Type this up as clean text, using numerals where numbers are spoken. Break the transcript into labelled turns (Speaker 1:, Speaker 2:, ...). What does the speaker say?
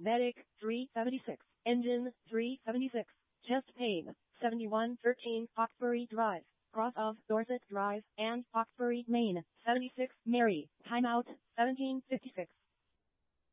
Speaker 1: Medic 376. Engine 376. Chest pain 7113 Hawkesbury Drive. Cross of Dorset Drive and Hawkesbury, Maine 76. Mary. Timeout 1756.